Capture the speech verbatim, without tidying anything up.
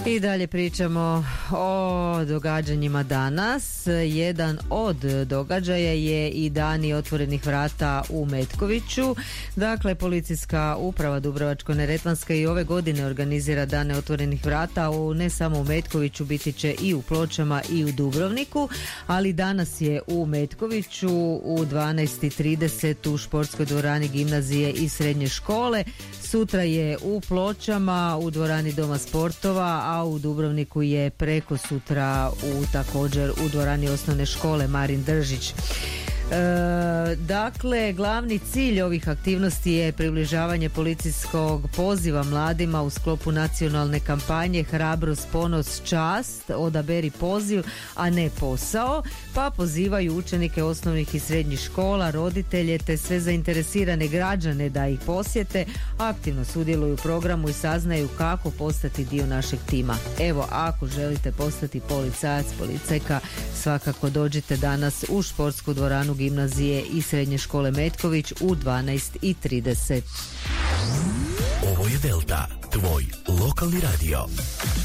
I dalje pričamo o događanjima danas. Jedan od događaja je i dani otvorenih vrata u Metkoviću. Dakle, policijska uprava Dubrovačko-neretvanska i ove godine organizira dane otvorenih vrata u, ne samo u Metkoviću, biti će i u Pločama i u Dubrovniku, ali danas je u Metkoviću u dvanaest i trideset u športskoj dvorani gimnazije i srednje škole. Sutra je u Pločama u dvorani Doma sportova, a u Dubrovniku je preko sutra u također u dvorani osnovne škole Marin Držić. E, dakle, glavni cilj ovih aktivnosti je približavanje policijskog poziva mladima u sklopu nacionalne kampanje Hrabrost, ponos, čast, odaberi poziv, a ne posao, pa pozivaju učenike osnovnih i srednjih škola, roditelje te sve zainteresirane građane da ih posjete, aktivno sudjeluju u programu i saznaju kako postati dio našeg tima. Evo, ako želite postati policajac, policajka, svakako dođite danas u športsku dvoranu gimnazije i srednje škole Metković u dvanaest i trideset. Ovo je Delta, tvoj lokalni radio.